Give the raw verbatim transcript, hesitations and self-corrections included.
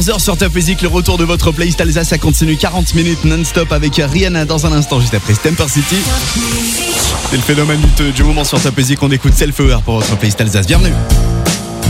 quatorze heures sur Top Music, le retour de votre playlist Alsace, ça continue quarante minutes non-stop avec Rihanna dans un instant, juste après Stamper City. C'est le phénomène du, du moment sur Top Music, on écoute Self Aware pour votre playlist Alsace, bienvenue.